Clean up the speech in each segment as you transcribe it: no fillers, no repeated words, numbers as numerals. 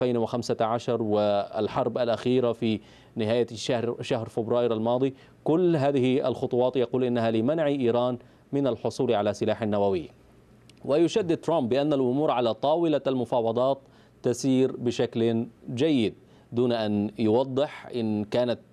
2015 والحرب الأخيرة في نهاية شهر فبراير الماضي، كل هذه الخطوات يقول إنها لمنع إيران من الحصول على سلاح نووي. ويشدد ترامب بأن الأمور على طاولة المفاوضات تسير بشكل جيد، دون أن يوضح إن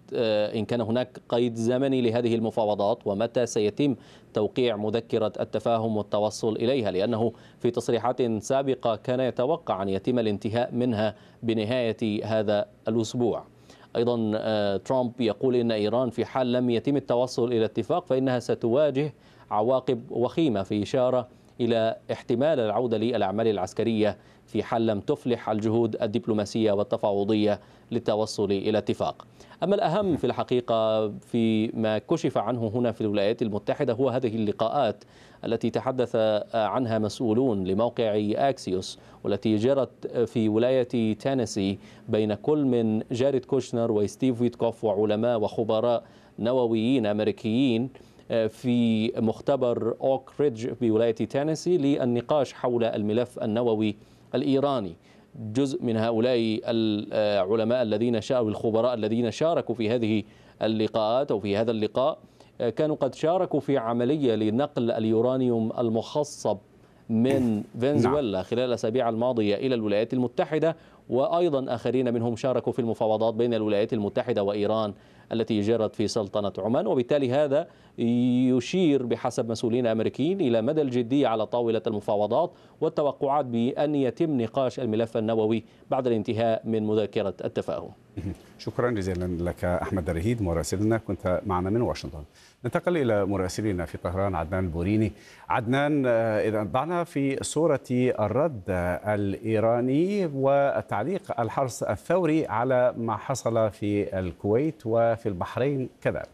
كان هناك قيد زمني لهذه المفاوضات ومتى سيتم توقيع مذكرة التفاهم والتوصل إليها، لأنه في تصريحات سابقة كان يتوقع أن يتم الانتهاء منها بنهاية هذا الأسبوع. أيضا ترامب يقول إن إيران في حال لم يتم التوصل إلى اتفاق فإنها ستواجه عواقب وخيمة، في إشارة إلى احتمال العودة للأعمال العسكرية في حال لم تفلح الجهود الدبلوماسية والتفاوضية للتوصل إلى اتفاق. أما الأهم في الحقيقة فيما كشف عنه هنا في الولايات المتحدة هو هذه اللقاءات التي تحدث عنها مسؤولون لموقع أكسيوس، والتي جرت في ولاية تينيسي بين كل من جاريد كوشنر وستيف ويتكوف وعلماء وخبراء نوويين أمريكيين في مختبر أوك ريدج بولاية تينيسي للنقاش حول الملف النووي الإيراني. جزء من هؤلاء العلماء الذين الخبراء الذين شاركوا في هذه اللقاءات أو في هذا اللقاء كانوا قد شاركوا في عملية لنقل اليورانيوم المخصب من فنزويلا خلال الأسابيع الماضية إلى الولايات المتحدة، وأيضا آخرين منهم شاركوا في المفاوضات بين الولايات المتحدة وإيران التي جرت في سلطنة عمان. وبالتالي هذا يشير بحسب مسؤولين أمريكيين إلى مدى الجدية على طاولة المفاوضات والتوقعات بأن يتم نقاش الملف النووي بعد الانتهاء من مذكرة التفاهم. شكرا جزيلا لك أحمد درهيد مراسلنا، كنت معنا من واشنطن. ننتقل إلى مراسلنا في طهران عدنان البوريني. عدنان، إذا ضعنا في صورة الرد الإيراني وتعليق الحرس الثوري على ما حصل في الكويت وفي البحرين كذلك.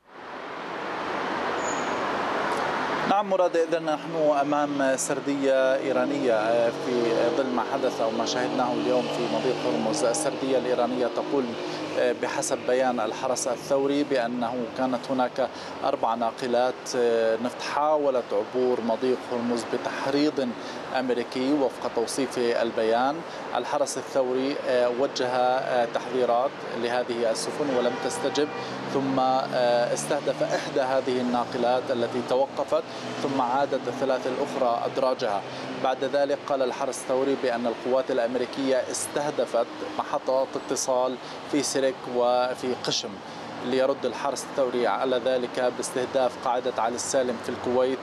نعم مراد، إذا نحن أمام سردية إيرانية في ظل ما حدث أو ما شاهدناه اليوم في مضيق هرمز. السردية الإيرانية تقول بحسب بيان الحرس الثوري بأنه كانت هناك 4 ناقلات نفط حاولت عبور مضيق هرمز بتحريض أمريكي وفق توصيف البيان. الحرس الثوري وجه تحذيرات لهذه السفن ولم تستجب، ثم استهدف إحدى هذه الناقلات التي توقفت ثم عادت ال3 الأخرى أدراجها. بعد ذلك قال الحرس الثوري بأن القوات الأمريكية استهدفت محطات اتصال في سرك وفي قشم، ليرد الحرس الثوري على ذلك باستهداف قاعدة علي السالم في الكويت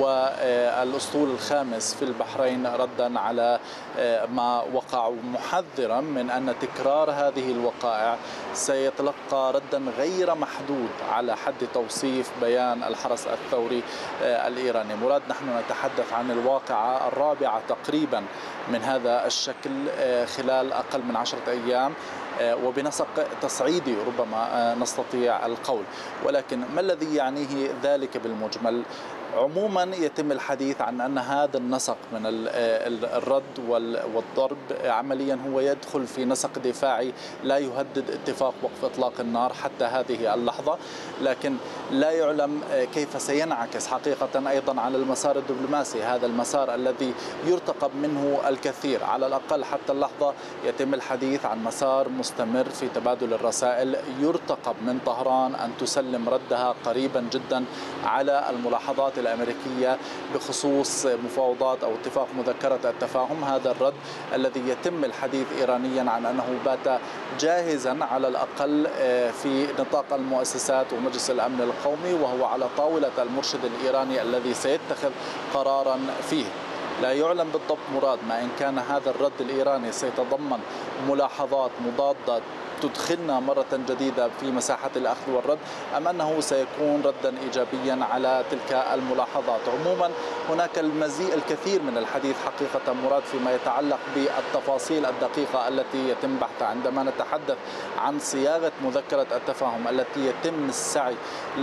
والأسطول الخامس في البحرين ردا على ما وقع، محذرا من أن تكرار هذه الوقائع سيتلقى ردا غير محدود على حد توصيف بيان الحرس الثوري الإيراني. مراد، نحن نتحدث عن الواقعة الرابعة تقريبا من هذا الشكل خلال أقل من 10 أيام، وبنسق تصعيدي ربما نستطيع القول، ولكن ما الذي يعنيه ذلك بالمجمل؟ عموما يتم الحديث عن أن هذا النسق من الرد والضرب عمليا هو يدخل في نسق دفاعي لا يهدد اتفاق وقف إطلاق النار حتى هذه اللحظة، لكن لا يعلم كيف سينعكس حقيقة أيضا على المسار الدبلوماسي، هذا المسار الذي يرتقب منه الكثير. على الأقل حتى اللحظة يتم الحديث عن مسار مستمر في تبادل الرسائل، يرتقب من طهران أن تسلم ردها قريبا جدا على الملاحظات الأمريكية بخصوص مفاوضات أو اتفاق مذكرة التفاهم. هذا الرد الذي يتم الحديث إيرانيا عن أنه بات جاهزا على الأقل في نطاق المؤسسات ومجلس الأمن القومي، وهو على طاولة المرشد الإيراني الذي سيتخذ قرارا فيه. لا يعلم بالضبط مراد ما إن كان هذا الرد الإيراني سيتضمن ملاحظات مضادة تدخلنا مرة جديدة في مساحة الأخذ والرد، أم أنه سيكون ردا إيجابيا على تلك الملاحظات. عموما هناك الكثير من الحديث حقيقة مراد فيما يتعلق بالتفاصيل الدقيقة التي يتم بحثها عندما نتحدث عن صياغة مذكرة التفاهم التي يتم السعي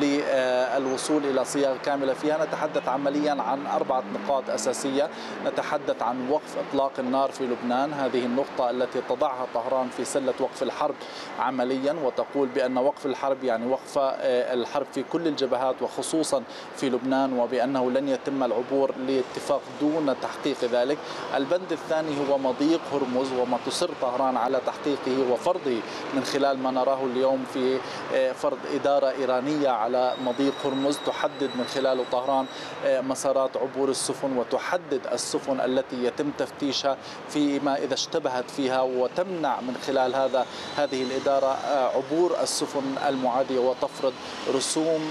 للوصول إلى صياغة كاملة فيها. نتحدث عمليا عن 4 نقاط أساسية. نتحدث عن وقف إطلاق النار في لبنان، هذه النقطة التي تضعها طهران في سلة وقف الحرب عمليا، وتقول بأن وقف الحرب يعني وقف الحرب في كل الجبهات وخصوصا في لبنان، وبأنه لن يتم العبور لاتفاق دون تحقيق ذلك. البند الثاني هو مضيق هرمز، وما تصر طهران على تحقيقه وفرضه من خلال ما نراه اليوم في فرض إدارة إيرانية على مضيق هرمز تحدد من خلاله طهران مسارات عبور السفن، وتحدد السفن التي يتم تفتيشها فيما إذا اشتبهت فيها، وتمنع من خلال هذه الإدارة عبور السفن المعادية، وتفرض رسوم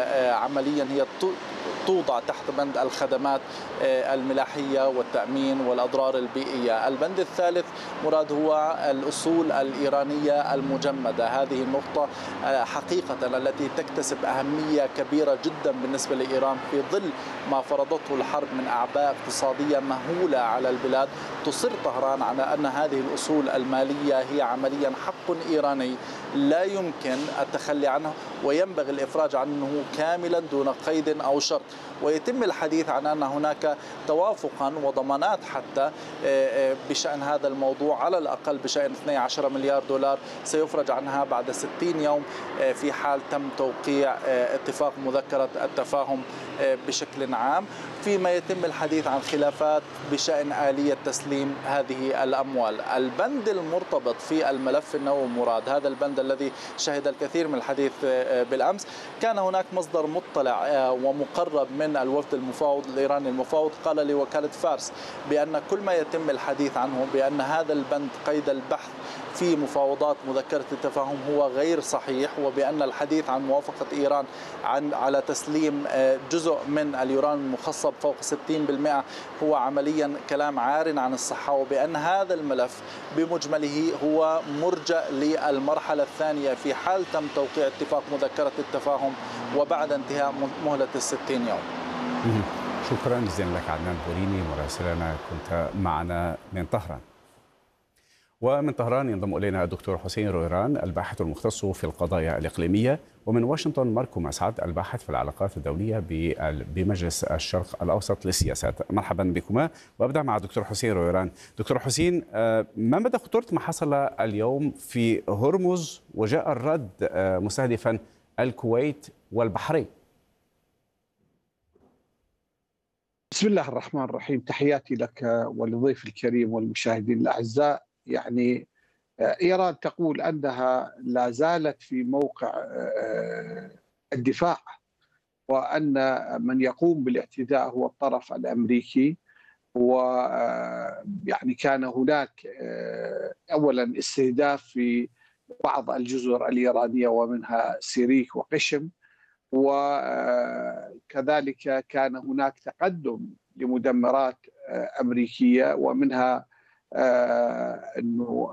عمليا هي توضع تحت بند الخدمات الملاحية والتأمين والأضرار البيئية. البند الثالث مراد هو الأصول الإيرانية المجمدة. هذه النقطة حقيقة التي تكتسب أهمية كبيرة جدا بالنسبة لإيران في ظل ما فرضته الحرب من أعباء اقتصادية مهولة على البلاد. تصر طهران على أن هذه الأصول المالية هي عمليا حق إيراني لا يمكن التخلي عنه، وينبغي الإفراج عنه كاملا دون قيد أو شرط. ويتم الحديث عن أن هناك توافقا وضمانات حتى بشأن هذا الموضوع، على الأقل بشأن 12 مليار دولار سيفرج عنها بعد 60 يوم في حال تم توقيع اتفاق مذكرة التفاهم بشكل عام. فيما يتم الحديث عن خلافات بشأن آلية تسليم هذه الأموال. البند المرتبط في الملف النووي مراد، هذا البند الذي شهد الكثير من الحديث بالأمس، كان هناك مصدر مطلع ومقرب من الوفد المفاوض الإيراني المفاوض قال لوكالة فارس بأن كل ما يتم الحديث عنه بأن هذا البند قيد البحث في مفاوضات مذكرة التفاهم هو غير صحيح، وبأن الحديث عن موافقة إيران على تسليم جزء من اليورانيوم المخصب فوق 60% هو عمليا كلام عار عن الصحة، وبأن هذا الملف بمجمله هو مرجع للمرحلة الثانية في حال تم توقيع اتفاق مذكرة التفاهم وبعد انتهاء مهلة 60 يوم. شكرا جزيلا لك عدنان بوريني مراسلنا، كنت معنا من طهران. ومن طهران ينضم إلينا الدكتور حسين رويران الباحث المختص في القضايا الإقليمية، ومن واشنطن ماركو مسعد الباحث في العلاقات الدولية بمجلس الشرق الأوسط للسياسات. مرحبا بكما، وأبدأ مع الدكتور حسين رويران. دكتور حسين، ما مدى خطورة ما حصل اليوم في هرمز وجاء الرد مستهدفا الكويت والبحرين؟ بسم الله الرحمن الرحيم، تحياتي لك ولضيف الكريم والمشاهدين الأعزاء. يعني إيران تقول أنها لا زالت في موقع الدفاع، وأن من يقوم بالاعتداء هو الطرف الأمريكي. ويعني كان هناك أولا استهداف في بعض الجزر الإيرانية ومنها سيريك وقشم، وكذلك كان هناك تقدم لمدمرات أمريكية ومنها أنه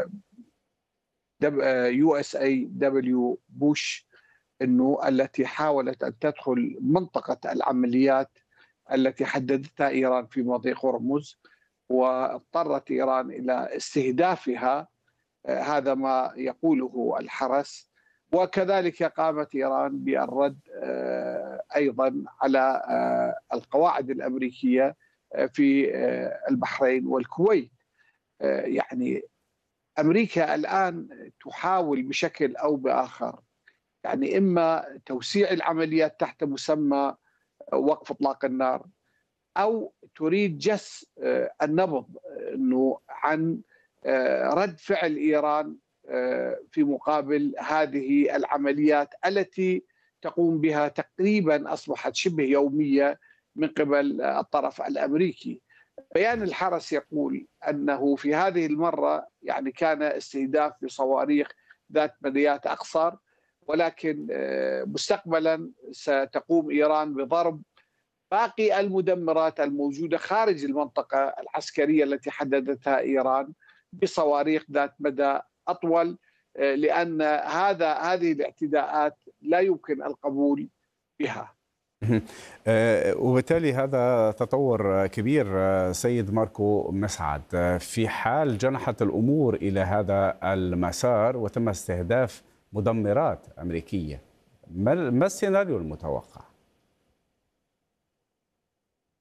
USAW بوش أنه التي حاولت أن تدخل منطقة العمليات التي حددتها إيران في مضيق هرمز، واضطرت إيران إلى استهدافها. هذا ما يقوله الحرس. وكذلك قامت إيران بالرد أيضا على القواعد الأمريكية في البحرين والكويت. يعني أمريكا الآن تحاول بشكل أو بآخر، يعني إما توسيع العمليات تحت مسمى وقف إطلاق النار، أو تريد جس النبض إنه عن رد فعل إيران في مقابل هذه العمليات التي تقوم بها تقريبا أصبحت شبه يومية من قبل الطرف الأمريكي. بيان الحرس يقول أنه في هذه المرة يعني كان استهداف بصواريخ ذات مديات أقصر، ولكن مستقبلا ستقوم إيران بضرب باقي المدمرات الموجودة خارج المنطقة العسكرية التي حددتها إيران بصواريخ ذات مدى أطول، لأن هذه الاعتداءات لا يمكن القبول بها. وبالتالي هذا تطور كبير سيد ماركو مسعد. في حال جنحت الأمور إلى هذا المسار وتم استهداف مدمرات أمريكية، ما السيناريو المتوقع؟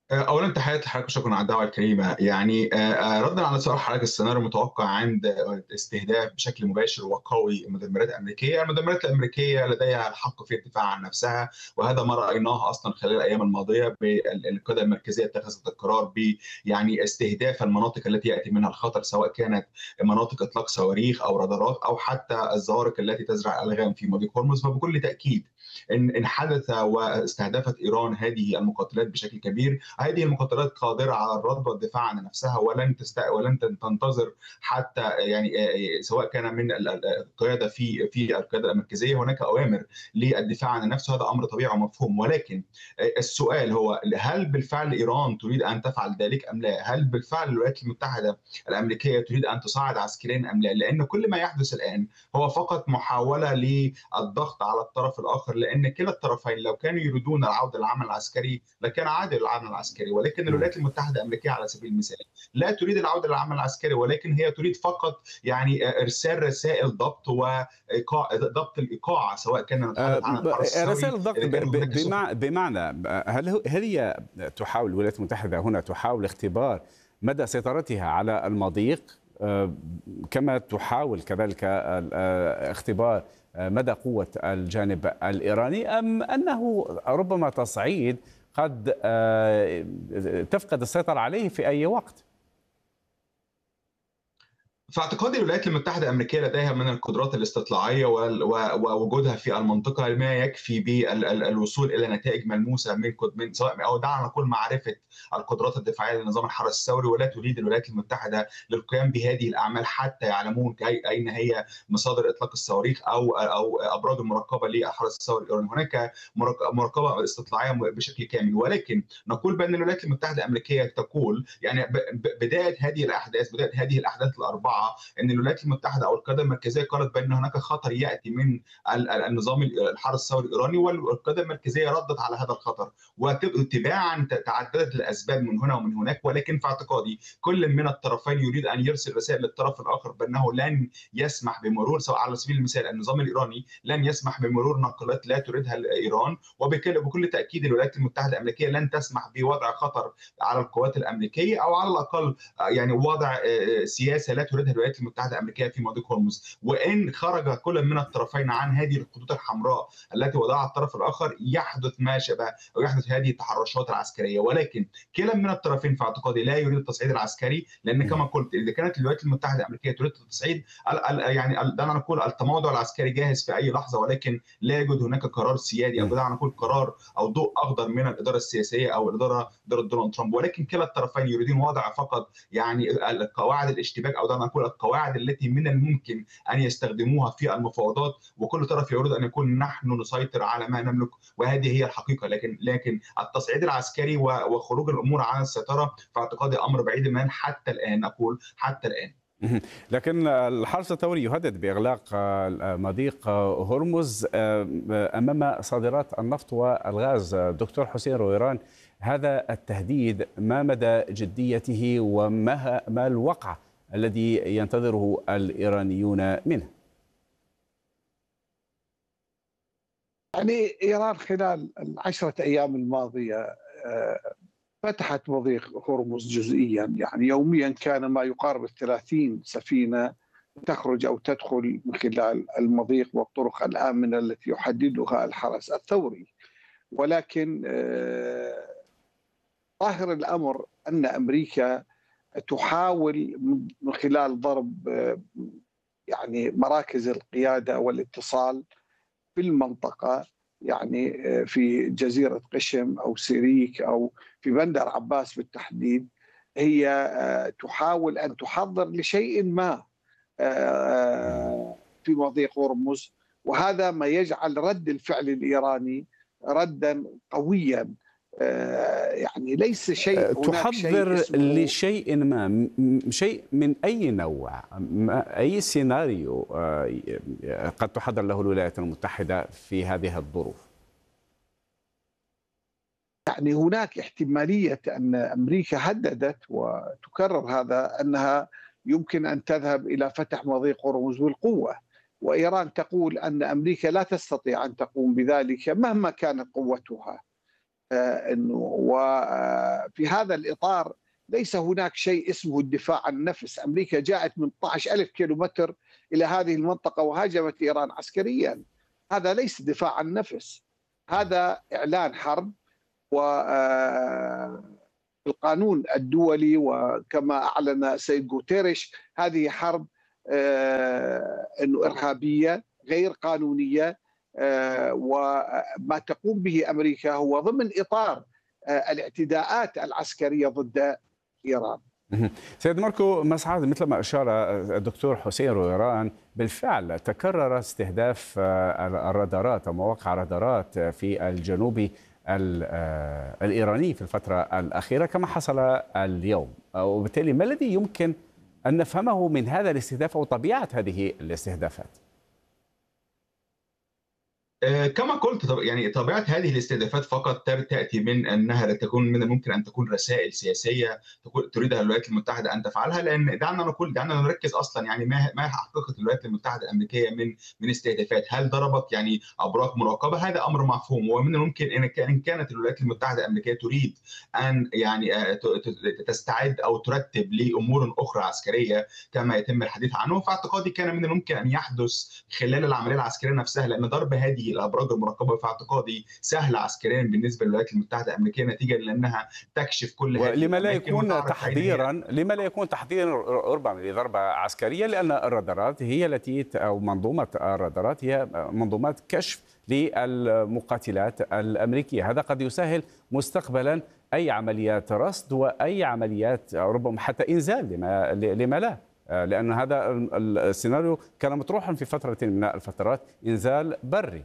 اولا تحياتي لحضرتك وشكرا على الدعوه الكريمه. يعني ردا على سؤال حضرتك، السيناريو المتوقع عند استهداف بشكل مباشر وقوي مدمرات امريكيه. المدمرات الامريكيه لديها الحق في الدفاع عن نفسها، وهذا ما رايناه اصلا خلال الايام الماضيه. بالقياده المركزيه اتخذت القرار يعني استهداف المناطق التي ياتي منها الخطر، سواء كانت مناطق اطلاق صواريخ او رادارات او حتى الزوارق التي تزرع الالغام في مضيق هرمز. فبكل تاكيد ان حدث واستهدفت ايران هذه المقاتلات بشكل كبير، هذه المقاتلات قادره على الرد والدفاع عن نفسها، ولن تنتظر حتى يعني سواء كان من القياده في القياده المركزيه هناك اوامر للدفاع عن النفس، هذا امر طبيعي ومفهوم. ولكن السؤال هو هل بالفعل ايران تريد ان تفعل ذلك ام لا؟ هل بالفعل الولايات المتحده الامريكيه تريد ان تصعد عسكريا ام لا؟ لان كل ما يحدث الان هو فقط محاوله للضغط على الطرف الاخر، لان كلا الطرفين لو كانوا يريدون العوده للعمل العسكري لكان عادل العمل العسكري، ولكن الولايات المتحده الامريكيه على سبيل المثال لا تريد العوده للعمل العسكري، ولكن هي تريد فقط يعني ارسال رسائل ضبط وايقاع، ضبط الايقاع، سواء كان نتحدث عن الحرس الثوري. رسائل الضغط بمعنى هل هي تحاول الولايات المتحده هنا تحاول اختبار مدى سيطرتها على المضيق، كما تحاول كذلك اختبار مدى قوة الجانب الإيراني، أم أنه ربما تصعيد قد تفقد السيطرة عليه في أي وقت؟ في اعتقادي الولايات المتحدة الأمريكية لديها من القدرات الاستطلاعية ووجودها في المنطقة ما يكفي بالوصول إلى نتائج ملموسة من سواء أو دعنا نقول معرفة القدرات الدفاعية لنظام الحرس الثوري، ولا تريد الولايات المتحدة للقيام بهذه الأعمال حتى يعلمون أين هي مصادر إطلاق الصواريخ أو أبراج المراقبة للحرس الثوري الإيراني. هناك مراقبة استطلاعية بشكل كامل، ولكن نقول بأن الولايات المتحدة الأمريكية تقول يعني بداية هذه الأحداث الأربعة ان الولايات المتحده او القياده المركزيه قالت بان هناك خطر ياتي من النظام الحرس الثوري الايراني، والقياده المركزيه ردت على هذا الخطر، وتباعا تعددت الاسباب من هنا ومن هناك. ولكن في اعتقادي كل من الطرفين يريد ان يرسل رسائل للطرف الاخر بانه لن يسمح بمرور، سواء على سبيل المثال النظام الايراني لن يسمح بمرور ناقلات لا تريدها ايران، وبكل تاكيد الولايات المتحده الامريكيه لن تسمح بوضع خطر على القوات الامريكيه، او على الاقل يعني وضع سياسه لا تريدها الولايات المتحده الامريكيه في مضيق هرمز. وان خرج كل من الطرفين عن هذه الخطوط الحمراء التي وضعها الطرف الاخر يحدث ما شابه او يحدث هذه التحرشات العسكريه، ولكن كلا من الطرفين في اعتقادي لا يريد التصعيد العسكري، لان كما قلت اذا كانت الولايات المتحده الامريكيه تريد التصعيد يعني دعنا نقول التموضع العسكري جاهز في اي لحظه، ولكن لا يوجد هناك قرار سيادي او دعنا نقول قرار او ضوء اخضر من الاداره السياسيه او اداره دونالد ترامب، ولكن كلا الطرفين يريدون وضع فقط يعني قواعد الاشتباك او دعنا نقول القواعد التي من الممكن ان يستخدموها في المفاوضات، وكل طرف يريد ان يكون نحن نسيطر على ما نملك، وهذه هي الحقيقه. لكن التصعيد العسكري وخروج الامور عن السيطره في اعتقادي امر بعيد من حتى الان، اقول حتى الان. لكن الحرس الثوري يهدد باغلاق مضيق هرمز امام صادرات النفط والغاز. دكتور حسين رويران، هذا التهديد ما مدى جديته وما الوقع الذي ينتظره الإيرانيون منه؟ يعني إيران خلال ال10 أيام الماضية فتحت مضيق هرمز جزئيا، يعني يوميا كان ما يقارب 30 سفينة تخرج أو تدخل من خلال المضيق والطرق الآمنة التي يحددها الحرس الثوري. ولكن ظاهر الأمر أن أمريكا تحاول من خلال ضرب يعني مراكز القيادة والاتصال في المنطقة، يعني في جزيرة قشم أو سيريك أو في بندر عباس بالتحديد، هي تحاول أن تحضر لشيء ما في مضيق هرمز، وهذا ما يجعل رد الفعل الإيراني ردا قويا. يعني ليس شيء تحضر لشيء ما، شيء من أي نوع، أي سيناريو قد تحضر له الولايات المتحدة في هذه الظروف؟ يعني هناك احتمالية أن أمريكا هددت وتكرر هذا أنها يمكن أن تذهب إلى فتح مضيق هرمز بالقوة، وإيران تقول أن أمريكا لا تستطيع أن تقوم بذلك مهما كانت قوتها. وفي هذا الإطار ليس هناك شيء اسمه الدفاع عن النفس. أمريكا جاءت من 12,000 كيلومتر إلى هذه المنطقة وهاجمت إيران عسكريا. هذا ليس دفاع عن النفس، هذا إعلان حرب. والقانون الدولي وكما أعلن سيد غوتيريش هذه حرب إنه إرهابية غير قانونية. وما تقوم به أمريكا هو ضمن إطار الاعتداءات العسكرية ضد إيران. سيد ماركو مسعد، مثل ما أشار الدكتور حسين رويران، بالفعل تكرر استهداف الرادارات أو مواقع الرادارات في الجنوب الإيراني في الفترة الأخيرة كما حصل اليوم، وبالتالي ما الذي يمكن أن نفهمه من هذا الاستهداف أو طبيعة هذه الاستهدافات؟ كما قلت يعني طبيعه هذه الاستهدافات فقط تاتي من انها تكون من الممكن ان تكون رسائل سياسيه تريدها الولايات المتحده ان تفعلها، لان دعنا نركز اصلا يعني ما حققت الولايات المتحده الامريكيه من استهدافات. هل ضربت يعني ابراج مراقبه؟ هذا امر مفهوم، ومن الممكن ان كانت الولايات المتحده الامريكيه تريد ان يعني تستعد او ترتب لامور اخرى عسكريه كما يتم الحديث عنه، فاعتقادي كان من الممكن ان يحدث خلال العمليه العسكريه نفسها، لان ضرب هذه الابراج المراقبه في اعتقادي سهله عسكريا بالنسبه للولايات المتحده الامريكيه نتيجه لانها تكشف كل هذه لما لا يكون تحضيرا ربما لضربه عسكريه، لان الرادارات هي التي او منظومه الرادارات هي منظومات كشف للمقاتلات الامريكيه. هذا قد يسهل مستقبلا اي عمليات رصد واي عمليات ربما حتى انزال لما لا، لأن هذا السيناريو كان مطروحا في فترة من الفترات، إنزال بري.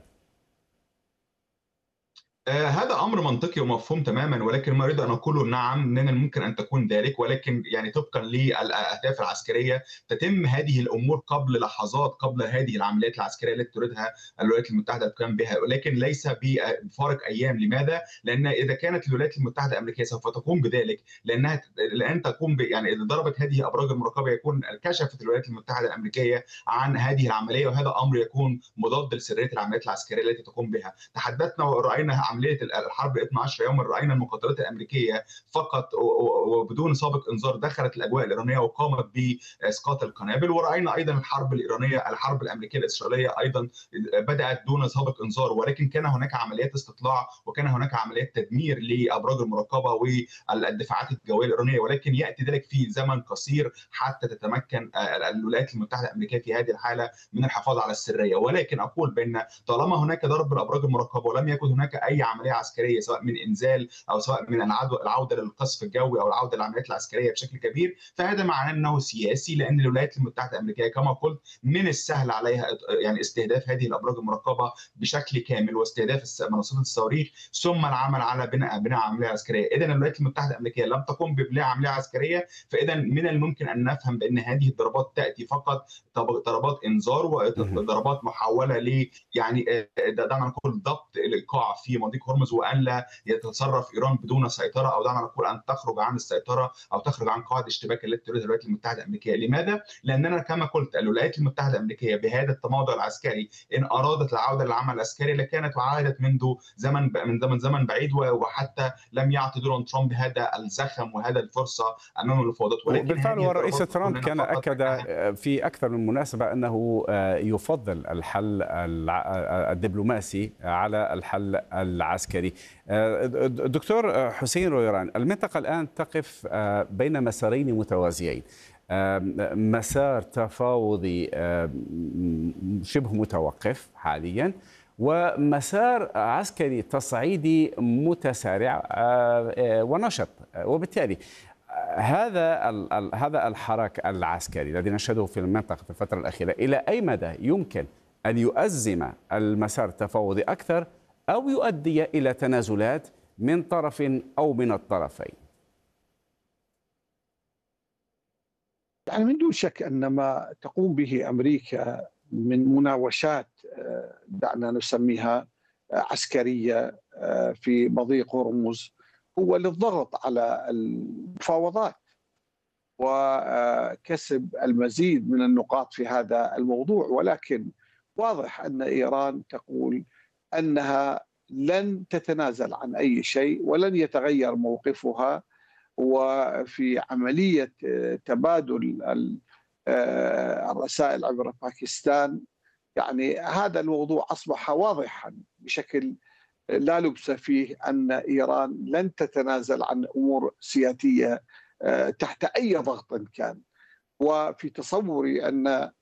هذا امر منطقي ومفهوم تماما، ولكن ما اريد ان اقوله نعم من الممكن ان تكون ذلك، ولكن يعني طبقا للاهداف العسكريه تتم هذه الامور قبل لحظات قبل هذه العمليات العسكريه التي تريدها الولايات المتحده القيام بها، ولكن ليس بفارق ايام. لماذا؟ لان اذا كانت الولايات المتحده الامريكيه سوف تقوم بذلك لان تقوم يعني اذا ضربت هذه ابراج المراقبه يكون كشفت الولايات المتحده الامريكيه عن هذه العمليه، وهذا امر يكون مضاد لسريه العمليات العسكريه التي تقوم بها. تحدثنا وراينا عمليه الحرب 12 يوما، راينا المقاتلات الامريكيه فقط وبدون سابق انذار دخلت الاجواء الايرانيه وقامت باسقاط القنابل، وراينا ايضا الحرب الامريكيه الاسرائيليه ايضا بدات دون سابق انذار، ولكن كان هناك عمليات استطلاع وكان هناك عمليات تدمير لابراج المراقبه والدفاعات الجويه الايرانيه، ولكن ياتي ذلك في زمن قصير حتى تتمكن الولايات المتحده الامريكيه في هذه الحاله من الحفاظ على السريه. ولكن اقول بان طالما هناك ضرب الابراج المراقبه ولم يكن هناك اي عمليه عسكريه سواء من انزال او سواء من العوده للقصف الجوي او العوده للعمليات العسكريه بشكل كبير، فهذا معناه انه سياسي، لان الولايات المتحده الامريكيه كما قلت من السهل عليها يعني استهداف هذه الابراج المراقبه بشكل كامل واستهداف منصات الصواريخ ثم العمل على بناء عمليه عسكريه. اذا الولايات المتحده الامريكيه لم تقم ببناء عمليه عسكريه، فاذا من الممكن ان نفهم بان هذه الضربات تاتي فقط ضربات انذار وضربات محوله ل يعني دعنا نقول ضبط الايقاع في مضيق هرمز، وان لا يتصرف ايران بدون سيطره، او دعنا نقول ان تخرج عن السيطره او تخرج عن قواعد الاشتباك التي تريدها الولايات المتحده الامريكيه. لماذا؟ لاننا كما قلت الولايات المتحده الامريكيه بهذا التموضع العسكري ان ارادت العوده للعمل العسكري لكانت وعادت منذ زمن بعيد، وحتى لم يعطي دونالد ترامب هذا الزخم وهذا الفرصه امام المفاوضات. ولكن بالفعل والرئيس ترامب كان اكد في اكثر من مناسبه انه يفضل الحل الدبلوماسي على الحل العسكري. دكتور حسين رويران، المنطقة الآن تقف بين مسارين متوازيين، مسار تفاوضي شبه متوقف حاليا ومسار عسكري تصعيدي متسارع ونشط، وبالتالي هذا الحراك العسكري الذي نشهده في المنطقة في الفترة الأخيرة إلى أي مدى يمكن أن يؤزم المسار التفاوضي أكثر أو يؤدي إلى تنازلات من طرف أو من الطرفين؟ يعني من دون شك أن ما تقوم به أمريكا من مناوشات دعنا نسميها عسكرية في مضيق هرمز هو للضغط على المفاوضات وكسب المزيد من النقاط في هذا الموضوع. ولكن واضح أن إيران تقول أنها لن تتنازل عن أي شيء ولن يتغير موقفها. وفي عملية تبادل الرسائل عبر باكستان، يعني هذا الموضوع أصبح واضحا بشكل لا لبس فيه أن إيران لن تتنازل عن أمور سياسية تحت أي ضغط كان. وفي تصوري أن